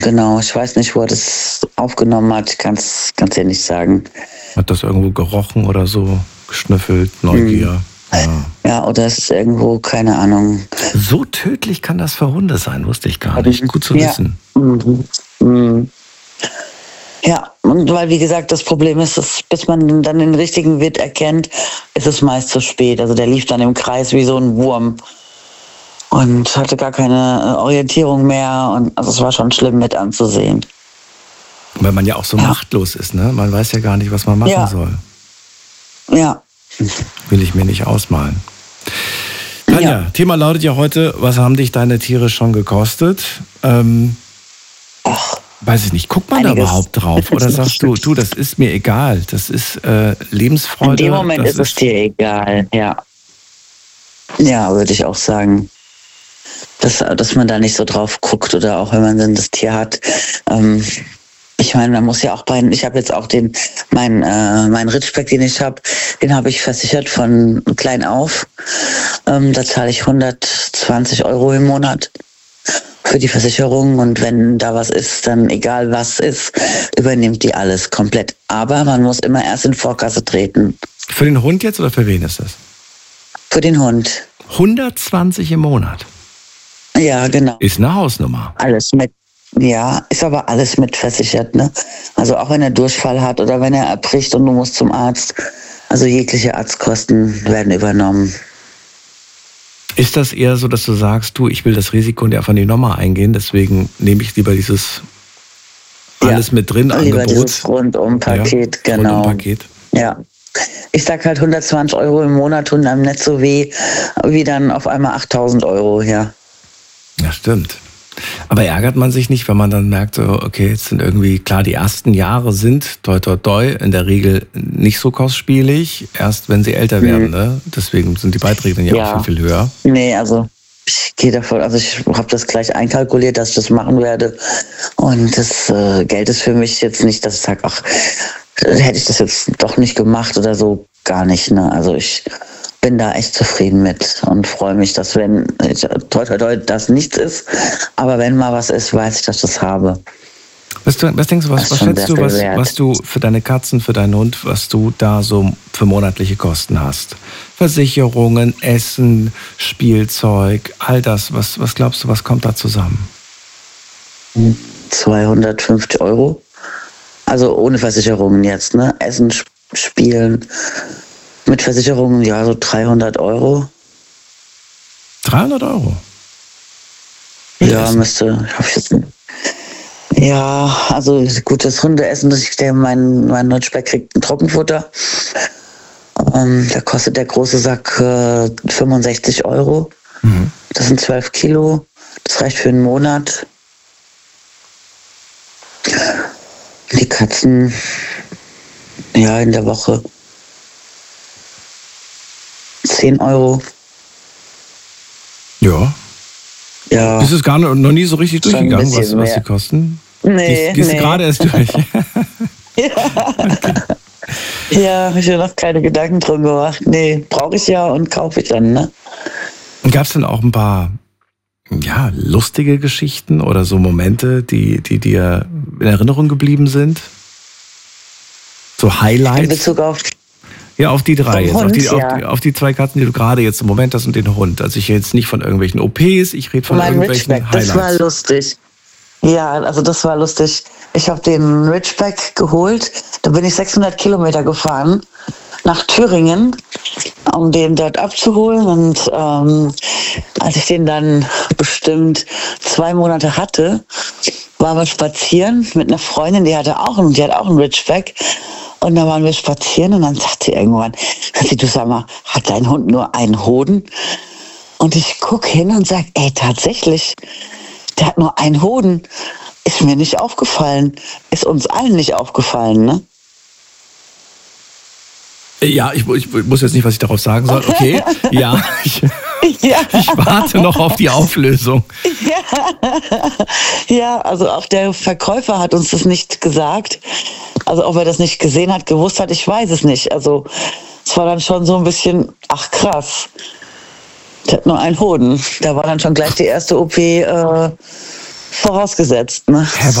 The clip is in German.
genau. Ich weiß nicht, wo er das aufgenommen hat. Ich kann es dir nicht sagen. Hat das irgendwo gerochen oder so? Geschnüffelt, Neugier? Ja, oder ist es irgendwo, keine Ahnung. So tödlich kann das für Hunde sein, wusste ich gar nicht. Gut zu wissen. Ja, und weil, wie gesagt, das Problem ist, dass bis man dann den richtigen Wirt erkennt, ist es meist zu spät. Also der lief dann im Kreis wie so ein Wurm und hatte gar keine Orientierung mehr. Und also es war schon schlimm mit anzusehen. Weil man ja auch so machtlos ist, ne? Man weiß ja gar nicht, was man machen soll. Ja. Will ich mir nicht ausmalen. Tanja, Thema lautet ja heute, was haben dich deine Tiere schon gekostet? Weiß ich nicht, guckt man da überhaupt drauf? Oder sagst du, das ist mir egal, das ist Lebensfreude? In dem Moment ist es dir egal, ja. Ja, würde ich auch sagen. Dass man da nicht so drauf guckt oder auch wenn man dann das Tier hat. Ich meine, man muss ja auch ich habe jetzt auch meinen Ritschbeck, den ich habe, den habe ich versichert von klein auf. Da zahle ich 120 € im Monat für die Versicherung und wenn da was ist, dann egal was ist, übernimmt die alles komplett. Aber man muss immer erst in Vorkasse treten. Für den Hund jetzt oder für wen ist das? Für den Hund. 120 im Monat? Ja, genau. Ist eine Hausnummer. Alles mit. Ja, ist aber alles mit versichert, ne? Also auch wenn er Durchfall hat oder wenn er erbricht und du musst zum Arzt. Also jegliche Arztkosten werden übernommen. Ist das eher so, dass du sagst, ich will das Risiko nicht einfach nicht nochmal eingehen, deswegen nehme ich lieber dieses alles mit drin lieber Angebot? Dieses Rundum-Paket, genau. Rundum-Paket. Ja. Ich sag halt 120 € im Monat tun einem nicht so weh, wie dann auf einmal 8.000 €, ja. Ja, stimmt. Aber ärgert man sich nicht, wenn man dann merkt, okay, jetzt sind irgendwie, klar, die ersten Jahre sind, toi toi toi, in der Regel nicht so kostspielig, erst wenn sie älter werden, ne? Deswegen sind die Beiträge dann ja auch viel höher. Nee, also ich gehe davon, also ich habe das gleich einkalkuliert, dass ich das machen werde. Und das Geld ist für mich jetzt nicht, dass ich sage, ach, hätte ich das jetzt doch nicht gemacht oder so, gar nicht, ne? Also ich bin da echt zufrieden mit und freue mich, dass wenn, toi toi toi, das nichts ist, aber wenn mal was ist, weiß ich, dass ich das habe. Was denkst du, was schätzt du, was du für deine Katzen, für deinen Hund, was du da so für monatliche Kosten hast? Versicherungen, Essen, Spielzeug, all das, was glaubst du, was kommt da zusammen? 250 €. Also ohne Versicherungen jetzt, ne? Essen, Spielen. Mit Versicherungen, ja, so 300 €. 300 €? Ja, müsste. Ja, also gut, das Hundeessen, mein Ritschbeck kriegt ein Trockenfutter. Da kostet der große Sack 65 €. Das sind 12 Kilo. Das reicht für einen Monat. Die Katzen, ja, in der Woche 10 €. Ja. Ja. Ist es noch nie so richtig durchgegangen, was die kosten? Nee. Gehst du gerade erst durch? Okay. Ja, habe ich mir noch keine Gedanken drum gemacht. Nee, brauche ich ja und kaufe ich dann, ne? Gab es denn auch ein paar lustige Geschichten oder so Momente, die dir in Erinnerung geblieben sind? So Highlights? In Bezug auf... Ja, auf die drei jetzt, Hund, auf die zwei Katzen, die du gerade jetzt im Moment hast und den Hund. Also ich rede jetzt nicht von irgendwelchen OPs, ich rede von irgendwelchen Ridgeback, Highlights. Das war lustig. Ja, also das war lustig. Ich habe den Ridgeback geholt, da bin ich 600 Kilometer gefahren nach Thüringen, um den dort abzuholen. Und als ich den dann bestimmt 2 Monate hatte, waren wir spazieren mit einer Freundin, die hat auch einen Ridgeback. Und da waren wir spazieren und dann sagte sie irgendwann, du sag mal, hat dein Hund nur einen Hoden? Und ich gucke hin und sage, tatsächlich, der hat nur einen Hoden. Ist mir nicht aufgefallen. Ist uns allen nicht aufgefallen, ne? Ja, ich muss jetzt nicht, was ich darauf sagen soll. Okay, ja, ich warte noch auf die Auflösung. Ja, also auch der Verkäufer hat uns das nicht gesagt. Also ob er das nicht gesehen hat, gewusst hat, ich weiß es nicht. Also es war dann schon so ein bisschen, ach krass, der hat nur einen Hoden. Da war dann schon gleich die erste OP Vorausgesetzt, ne? Hä,